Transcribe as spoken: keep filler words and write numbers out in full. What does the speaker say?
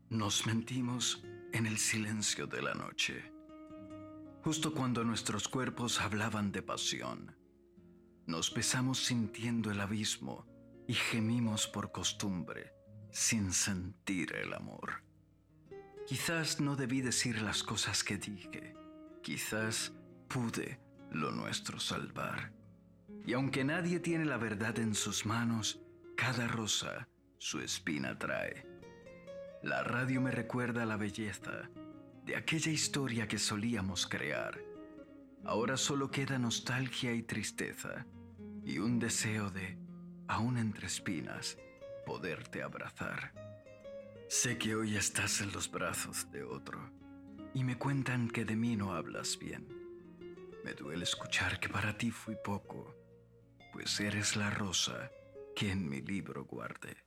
Nos mentimos en el silencio de la noche, justo cuando nuestros cuerpos hablaban de pasión. Nos besamos sintiendo el abismo y gemimos por costumbre, sin sentir el amor. Quizás no debí decir las cosas que dije, quizás pude lo nuestro salvar. Y aunque nadie tiene la verdad en sus manos, cada rosa su espina trae. La radio me recuerda la belleza de aquella historia que solíamos crear. Ahora solo queda nostalgia y tristeza y un deseo de, aún entre espinas, poderte abrazar. Sé que hoy estás en los brazos de otro y me cuentan que de mí no hablas bien. Me duele escuchar que para ti fui poco, pues eres la rosa que en mi libro guardé.